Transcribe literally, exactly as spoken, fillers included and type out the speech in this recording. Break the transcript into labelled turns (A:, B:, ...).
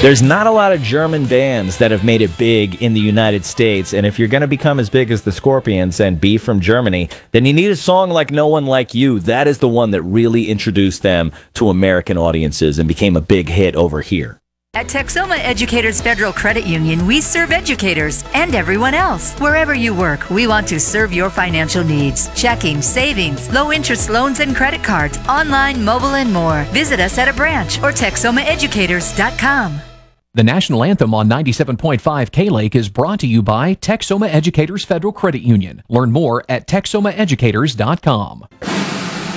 A: There's not a lot of German bands that have made it big in the United States, and if you're going to become as big as the Scorpions and be from Germany, then you need a song like No One Like You. That is the one that really introduced them to American audiences and became a big hit over here.
B: At Texoma Educators Federal Credit Union, we serve educators and everyone else. Wherever you work, we want to serve your financial needs. Checking, savings, low-interest loans and credit cards, online, mobile, and more. Visit us at a branch or texoma educators dot com.
C: The national anthem on ninety-seven point five K-Lake is brought to you by Texoma Educators Federal Credit Union. Learn more at texoma educators dot com.